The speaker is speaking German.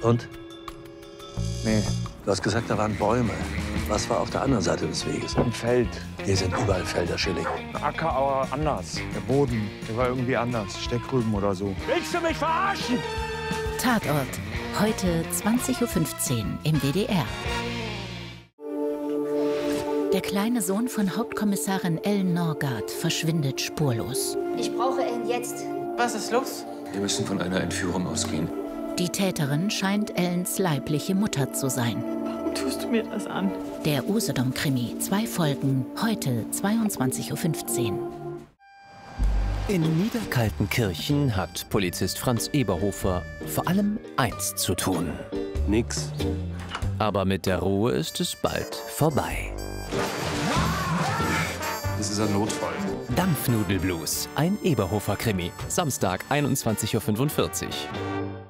Und? Nee, Du hast gesagt, da waren Bäume. Was war auf der anderen Seite des Weges? ein Feld. Hier sind überall Felder, Schilling. Ein Acker, aber anders. Der Boden, der war irgendwie anders. Steckrüben oder so. Willst du mich verarschen? Tatort. Heute 20:15 Uhr im WDR. Der kleine Sohn von Hauptkommissarin Ellen Norgard verschwindet spurlos. Ich brauche Ellen jetzt. Was ist los? Wir müssen von einer Entführung ausgehen. Die Täterin scheint Ellens leibliche Mutter zu sein. Warum tust du mir das an? Der Usedom-Krimi, 2 Folgen, heute 22:15 Uhr. In Niederkaltenkirchen hat Polizist Franz Eberhofer vor allem eins zu tun. Nix. Aber mit der Ruhe ist es bald vorbei. Das ist ein Notfall. Dampfnudelblues, ein Eberhofer-Krimi. Samstag, 21:45 Uhr.